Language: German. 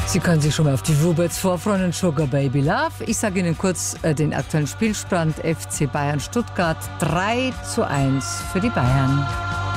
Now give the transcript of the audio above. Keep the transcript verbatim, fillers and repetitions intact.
Sie können sich schon mal auf die Wubets vorfreuen und Sugar Baby Love. Ich sage Ihnen kurz äh, den aktuellen Spielstand. F C Bayern Stuttgart drei zu eins für die Bayern.